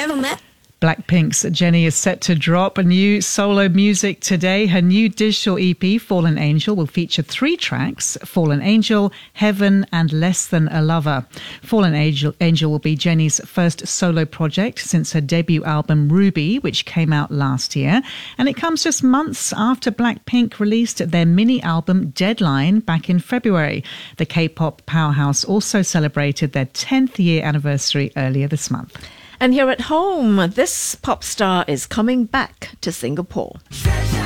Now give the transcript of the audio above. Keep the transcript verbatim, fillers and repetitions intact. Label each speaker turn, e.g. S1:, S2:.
S1: ever met.
S2: Blackpink's Jennie is set to drop a new solo music today. Her new digital E P, Fallen Angel, will feature three tracks: Fallen Angel, Heaven and Less Than a Lover. Fallen Angel, Angel will be Jennie's first solo project since her debut album Ruby, which came out last year. And it comes just months after Blackpink released their mini album Deadline back in February. The K-pop powerhouse also celebrated their tenth year anniversary earlier this month.
S3: And here at home, this pop star is coming back to Singapore.